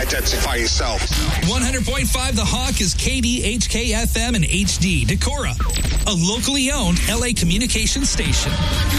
identify yourself. 100.5 The Hawk is KDHK-FM and HD, Decorah, a locally owned LA communications station.